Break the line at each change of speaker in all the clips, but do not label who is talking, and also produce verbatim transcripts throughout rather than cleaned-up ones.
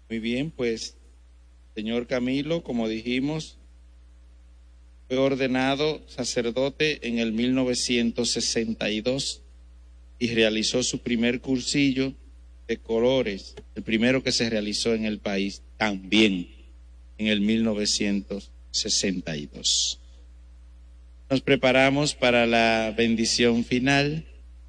Muy bien, pues, señor Camilo, como dijimos, fue ordenado sacerdote en el mil novecientos sesenta y dos y realizó su primer cursillo de colores, el primero que se realizó en el país también en el mil novecientos sesenta y dos. Nos preparamos para la bendición final.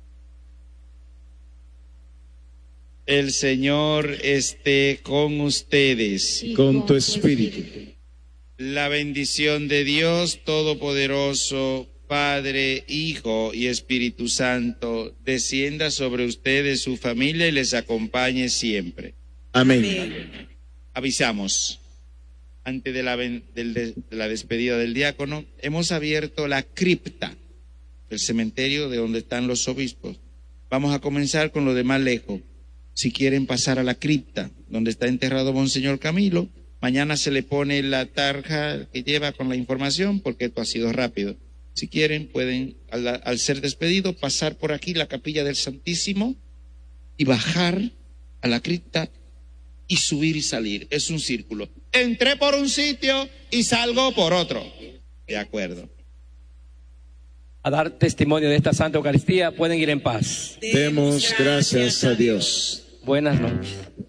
El Señor esté con ustedes.
Y con tu espíritu.
La bendición de Dios Todopoderoso, Padre, Hijo y Espíritu Santo, descienda sobre ustedes, su familia, y les acompañe siempre.
Amén.
Amén.
Avisamos, antes de la, de, de la despedida del diácono, hemos abierto la cripta del cementerio de donde están los obispos. Vamos a comenzar con lo de más lejos. Si quieren pasar a la cripta donde está enterrado Monseñor Camilo, mañana se le pone la tarja que lleva con la información, porque esto ha sido rápido. Si quieren, pueden, al, al ser despedido, pasar por aquí la capilla del Santísimo y bajar a la cripta y subir y salir. Es un círculo. Entré por un sitio y salgo por otro. De acuerdo.
A dar testimonio de esta Santa Eucaristía, pueden ir en paz.
Demos gracias a Dios.
Buenas noches.